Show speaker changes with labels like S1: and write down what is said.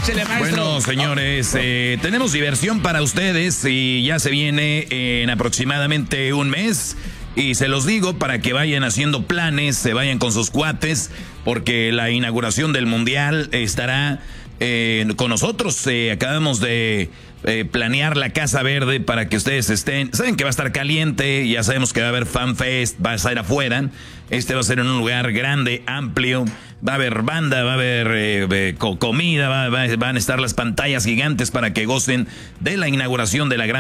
S1: Échele, maestro.
S2: Bueno, señores, tenemos diversión para ustedes y ya se viene en aproximadamente un mes. Y se los digo para que vayan haciendo planes, se vayan con sus cuates, porque la inauguración del Mundial estará con nosotros. Acabamos de planear la Casa Verde para que ustedes estén. Saben que va a estar caliente, ya sabemos que va a haber fan fest, va a estar afuera. Este va a ser en un lugar grande, amplio. Va a haber banda, va a haber comida, van a estar las pantallas gigantes para que gocen de la inauguración de la gran